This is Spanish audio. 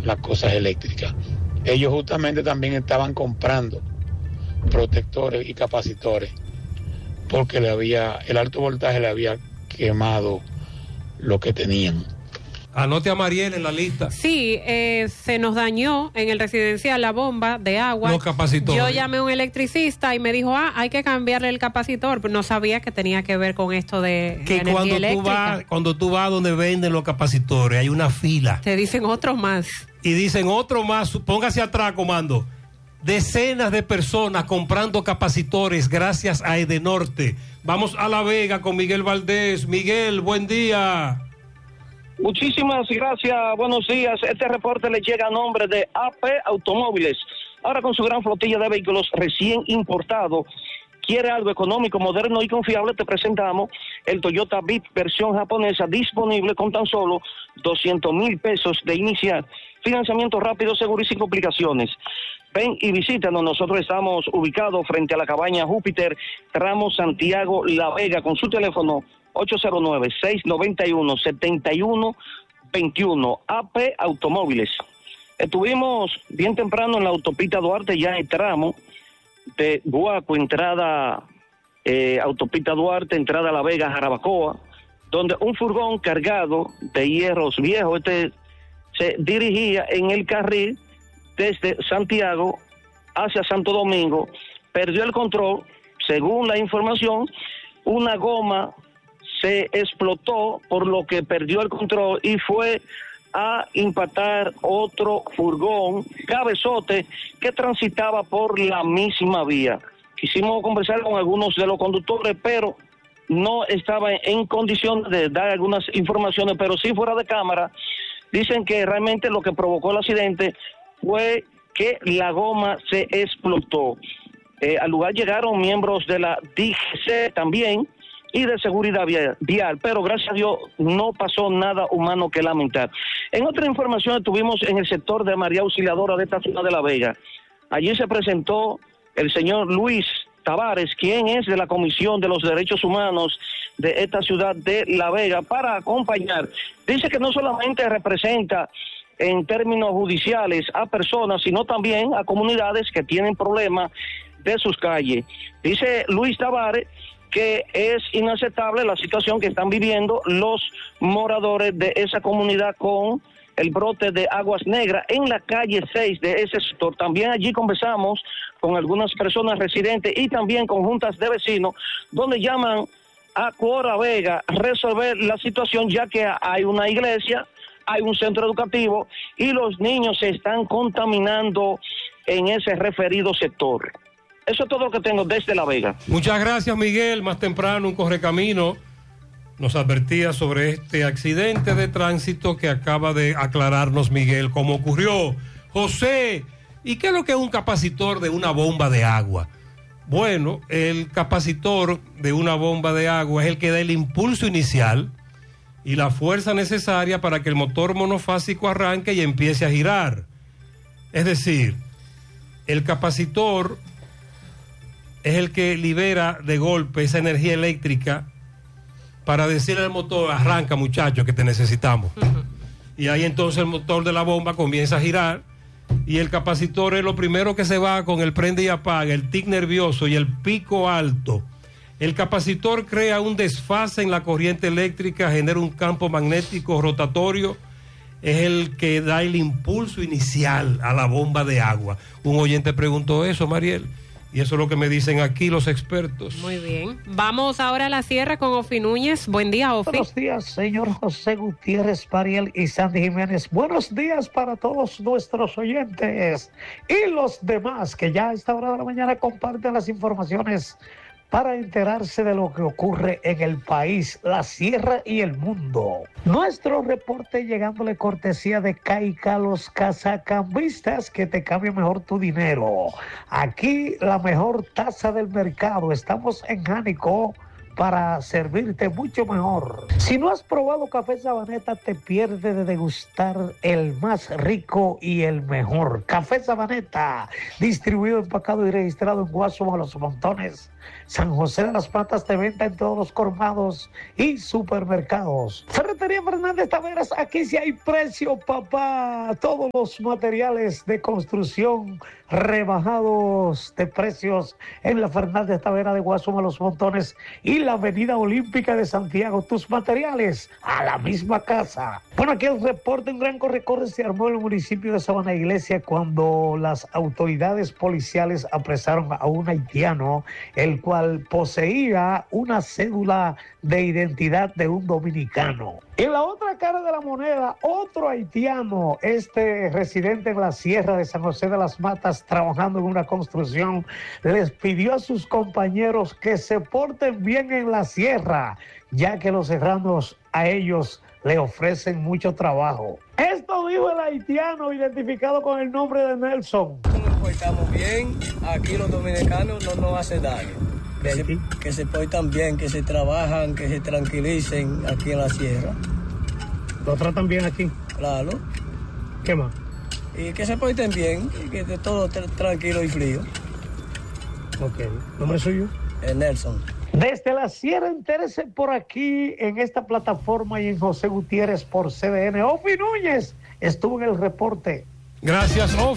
las cosas eléctricas. Ellos justamente también estaban comprando protectores y capacitores porque el alto voltaje le había quemado lo que tenían. Anote a Mariel en la lista. Sí, se nos dañó en el residencial la bomba de agua. Los capacitores. Yo llamé a un electricista y me dijo, hay que cambiarle el capacitor, pero no sabía que tenía que ver con esto de que energía eléctrica. Cuando tú vas donde venden los capacitores, hay una fila. Te dicen otro más. Y dicen otro más, póngase atrás, comando. Decenas de personas comprando capacitores gracias a Edenorte. Vamos a La Vega con Miguel Valdés. Miguel, buen día. Muchísimas gracias, buenos días. Este reporte le llega a nombre de AP Automóviles. Ahora con su gran flotilla de vehículos recién importados, quiere algo económico, moderno y confiable, te presentamos el Toyota Bit versión japonesa, disponible con tan solo 200,000 pesos de inicial. Financiamiento rápido, seguro y sin complicaciones. Ven y visítanos, nosotros estamos ubicados frente a la cabaña Júpiter, tramo Santiago La Vega, con su teléfono 809-691-7121, AP Automóviles. Estuvimos bien temprano en la autopista Duarte, ya en el tramo de Guaco, entrada autopista Duarte, entrada a La Vega, Jarabacoa, donde un furgón cargado de hierros viejos, se dirigía en el carril desde Santiago hacia Santo Domingo, perdió el control, según la información, una goma se explotó, por lo que perdió el control y fue a impactar otro furgón cabezote que transitaba por la misma vía. Quisimos conversar con algunos de los conductores, pero no estaban en condición de dar algunas informaciones, pero sí fuera de cámara. Dicen que realmente lo que provocó el accidente fue que la goma se explotó. Al lugar llegaron miembros de la DGC también y de seguridad vial, pero gracias a Dios no pasó nada humano que lamentar. En otra información estuvimos en el sector de María Auxiliadora de esta ciudad de La Vega. Allí se presentó el señor Luis Tavares, quien es de la Comisión de los Derechos Humanos de esta ciudad de La Vega, para acompañar. Dice que no solamente representa en términos judiciales a personas, sino también a comunidades que tienen problemas de sus calles. Dice Luis Tavares que es inaceptable la situación que están viviendo los moradores de esa comunidad con el brote de aguas negras en la calle 6 de ese sector. También allí conversamos con algunas personas residentes y también con juntas de vecinos, donde llaman a Cora Vega a resolver la situación, ya que hay una iglesia, hay un centro educativo y los niños se están contaminando en ese referido sector. Eso es todo lo que tengo desde La Vega. Muchas gracias, Miguel. Más temprano un correcamino nos advertía sobre este accidente de tránsito que acaba de aclararnos Miguel cómo ocurrió. José, ¿y qué es lo que es un capacitor de una bomba de agua? Bueno, el capacitor de una bomba de agua es el que da el impulso inicial y la fuerza necesaria para que el motor monofásico arranque y empiece a girar. Es decir, el capacitor es el que libera de golpe esa energía eléctrica para decirle al motor, arranca muchacho que te necesitamos. Y ahí entonces el motor de la bomba comienza a girar y el capacitor es lo primero que se va con el prende y apaga, el tic nervioso y el pico alto. El capacitor crea un desfase en la corriente eléctrica, genera un campo magnético rotatorio, es el que da el impulso inicial a la bomba de agua. Un oyente preguntó eso, Mariel. Y eso es lo que me dicen aquí los expertos. Muy bien. Vamos ahora a la sierra con Ofi Núñez. Buen día, Ofi. Buenos días, señor José Gutiérrez, Pariel y Sandy Jiménez. Buenos días para todos nuestros oyentes y los demás que ya a esta hora de la mañana comparten las informaciones para enterarse de lo que ocurre en el país, la sierra y el mundo. Nuestro reporte llegándole cortesía de Caica, los cazacambistas que te cambian mejor tu dinero. Aquí la mejor tasa del mercado. Estamos en Jánico para servirte mucho mejor. Si no has probado café Sabaneta, te pierdes de degustar el más rico y el mejor. Café Sabaneta, distribuido, empacado y registrado en Guasuma, Los Montones, San José de las Patas, de venta en todos los colmados y supermercados. Ferretería Ferretería Fernández Taveras, aquí sí hay precio, papá. Todos los materiales de construcción rebajados de precios en la Fernández Taveras de Guasuma, Los Montones y la Avenida Olímpica de Santiago. Tus materiales a la misma casa. Bueno, aquí el reporte, un gran corre-corre se armó en el municipio de Sabana Iglesia cuando las autoridades policiales apresaron a un haitiano, el cual poseía una cédula de identidad de un dominicano. En la otra cara de la moneda, otro haitiano, residente en la Sierra de San José de las Matas, trabajando en una construcción, les pidió a sus compañeros que se porten bien en la sierra, ya que los serranos a ellos le ofrecen mucho trabajo. Esto dijo el haitiano, identificado con el nombre de Nelson. Nos portamos bien, aquí los dominicanos no nos hacen daño. Que se portan bien, que se trabajan, que se tranquilicen aquí en la sierra. ¿Lo tratan bien aquí? Claro. ¿Qué más? Y que se porten bien, y que esté todo tranquilo y frío. Ok. ¿Nombre suyo? Nelson. Desde la sierra, entérese por aquí en esta plataforma y en José Gutiérrez por CDN. Ofi Núñez estuvo en el reporte. Gracias, Ofi.